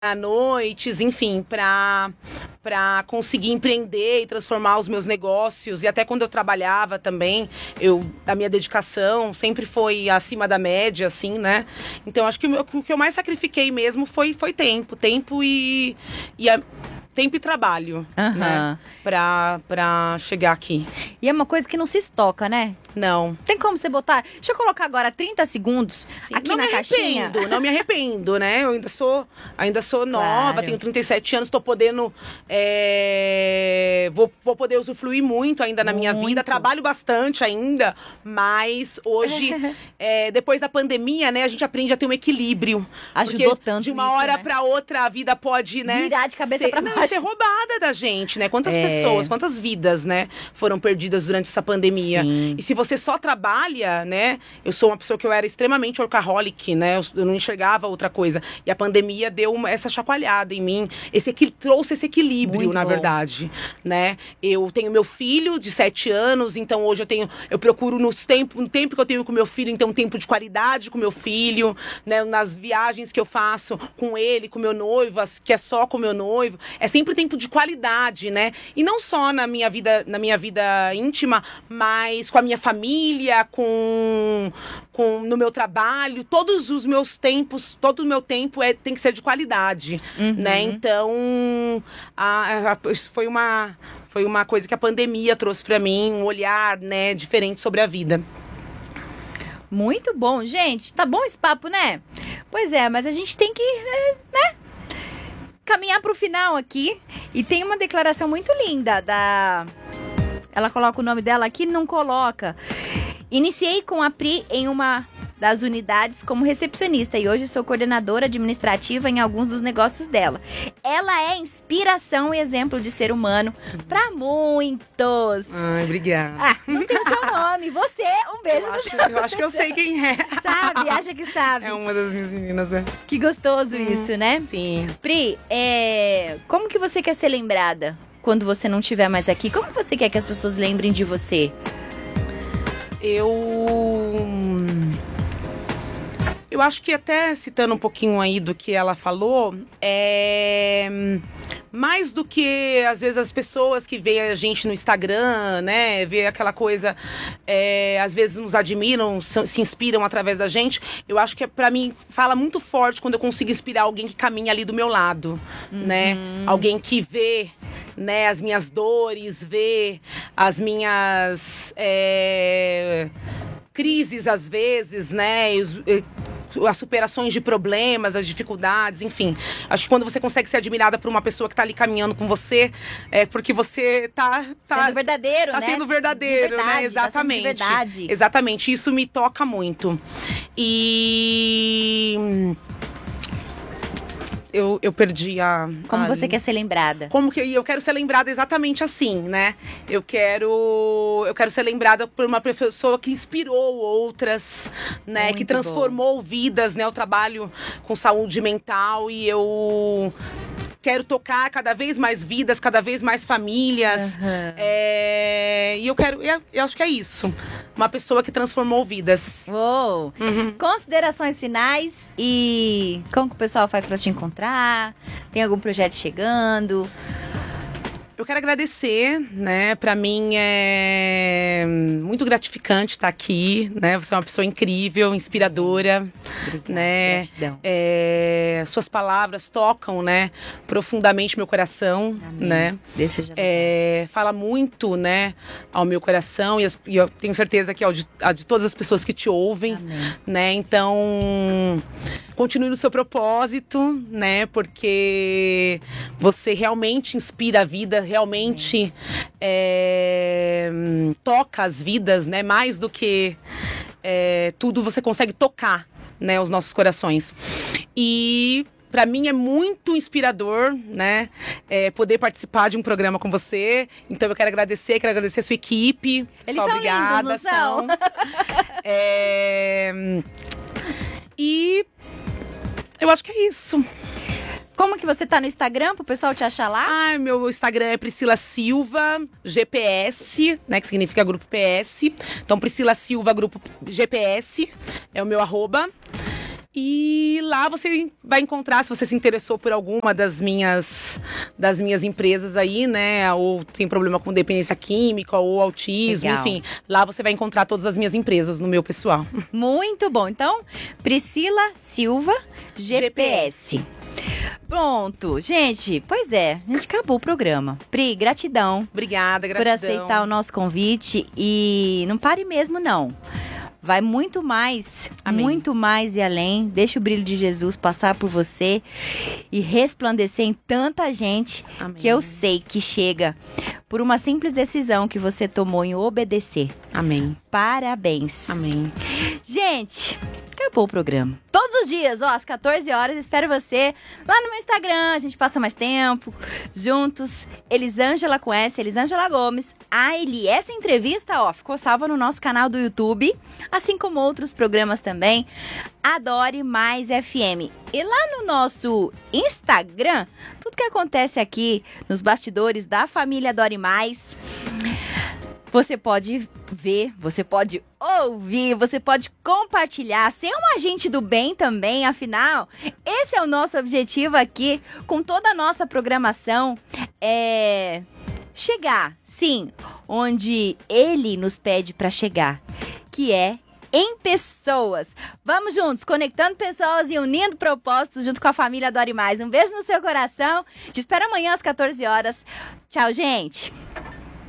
noites, enfim, para conseguir empreender e transformar os meus negócios. E até quando eu trabalhava também, a minha dedicação sempre foi acima da média, assim, né? Então, acho que o que eu mais sacrifiquei mesmo foi tempo. Tempo tempo e trabalho, né? Pra chegar aqui. E é uma coisa que não se estoca, né? Não. Tem como você botar... Deixa eu colocar agora 30 segundos aqui na caixinha. Não me arrependo, né? Eu ainda sou nova, Claro. tenho 37 anos, tô podendo... Vou poder usufruir muito ainda na minha vida. Trabalho bastante ainda, mas hoje, depois da pandemia, né? A gente aprende a ter um equilíbrio. Ajudou porque tanto de uma nisso, hora né? pra outra, a vida pode, né? Virar de cabeça pra baixo. Ser roubada da gente, né? Quantas pessoas, quantas vidas, né? Foram perdidas durante essa pandemia. Sim. E se você só trabalha, né? Eu sou uma pessoa que eu era extremamente workaholic, né? Eu não enxergava outra coisa. E a pandemia deu essa chacoalhada em mim. Trouxe esse equilíbrio, Muito na bom. verdade, né? Eu tenho meu filho de 7 anos, então hoje eu procuro no tempo que eu tenho com meu filho, então um tempo de qualidade com meu filho, né? Nas viagens que eu faço com ele, com meu noivo, que é só com meu noivo. É sempre tempo de qualidade, né? E não só na minha vida íntima, mas com a minha família, no meu trabalho, todos os meus tempos, todo o meu tempo tem que ser de qualidade, né? Então, isso foi uma coisa que a pandemia trouxe pra mim, um olhar, né, diferente sobre a vida. Muito bom, gente. Tá bom esse papo, né? Pois é, mas a gente tem que, né? Caminhar pro final aqui. E tem uma declaração muito linda Ela coloca o nome dela aqui, não coloca. Iniciei com a Pri em uma das unidades como recepcionista e hoje sou coordenadora administrativa em alguns dos negócios dela. Ela é inspiração e exemplo de ser humano para muitos. Ai, obrigada. Não tem o seu nome. Você, um beijo no seu Eu acho que eu sei quem é. Sabe? Acha que sabe. É uma das minhas meninas, Que gostoso isso, né? Sim. Pri, como que você quer ser lembrada quando você não estiver mais aqui? Como você quer que as pessoas lembrem de você? Eu acho que até citando um pouquinho aí do que ela falou, mais do que, às vezes, as pessoas que veem a gente no Instagram, né, vê aquela coisa, às vezes nos admiram, se inspiram através da gente, eu acho que pra mim fala muito forte quando eu consigo inspirar alguém que caminha ali do meu lado, né, alguém que vê, né, as minhas dores, vê as minhas crises às vezes, né, as superações de problemas, as dificuldades, enfim. Acho que quando você consegue ser admirada por uma pessoa que tá ali caminhando com você, é porque você tá sendo verdadeiro, né? Sendo verdadeiro, de verdade, né? Exatamente. Tá sendo de verdade. Exatamente. Isso me toca muito. E eu perdi a... Como você quer ser lembrada? Eu quero ser lembrada exatamente assim, né? Eu quero ser lembrada por uma pessoa que inspirou outras, né? Muito que transformou vidas, né? Eu trabalho com saúde mental e eu quero tocar cada vez mais vidas, cada vez mais famílias. E eu acho que é isso. Uma pessoa que transformou vidas. Uou! Considerações finais e como que o pessoal faz pra te encontrar? Tem algum projeto chegando? Eu quero agradecer, né? Pra mim é muito gratificante estar aqui, né? Você é uma pessoa incrível, inspiradora, Obrigada, né? gratidão. Suas palavras tocam, né? Profundamente meu coração, Amém. né? Deus seja Fala muito, né? Ao meu coração e eu tenho certeza que a de todas as pessoas que te ouvem, Amém. né? Então, continue no seu propósito, né? Porque você realmente inspira a vida, realmente toca as vidas, né? Mais do que tudo, você consegue tocar, né? Os nossos corações. E para mim é muito inspirador, né? Poder participar de um programa com você. Então eu quero agradecer a sua equipe. Eles só são obrigada, lindos, não são? E eu acho que é isso. Como que você tá no Instagram pro pessoal te achar lá? Meu Instagram é Priscila Silva GPS, né, que significa Grupo PS. Então, Priscila Silva Grupo GPS é o meu @. E lá você vai encontrar, se você se interessou por alguma das minhas empresas aí, né? Ou tem problema com dependência química ou autismo, Legal. enfim. Lá você vai encontrar todas as minhas empresas no meu pessoal. Muito bom. Então, Priscila Silva, GPS. Pronto, gente, pois é, a gente acabou o programa. Pri, gratidão Obrigada, por gratidão. aceitar o nosso convite e não pare mesmo, não. Vai muito mais, Amém. muito mais e além. Deixa o brilho de Jesus passar por você e resplandecer em tanta gente Amém. que eu sei que chega por uma simples decisão que você tomou em obedecer. Amém. Parabéns. Amém. Gente, acabou o programa. Todos os dias, ó, às 14 horas, espero você lá no meu Instagram. A gente passa mais tempo juntos. Elisângela com S, Elisângela Gomes. Essa entrevista, ó, ficou salva no nosso canal do YouTube, assim como outros programas também. Adore Mais FM. E lá no nosso Instagram, tudo que acontece aqui nos bastidores da família Adore Mais, você pode ver, você pode ouvir, você pode compartilhar, ser um agente do bem também, afinal, esse é o nosso objetivo aqui, com toda a nossa programação, é chegar, sim, onde ele nos pede para chegar, que é em pessoas. Vamos juntos, conectando pessoas e unindo propósitos junto com a família Adore Mais. Um beijo no seu coração, te espero amanhã às 14 horas. Tchau, gente!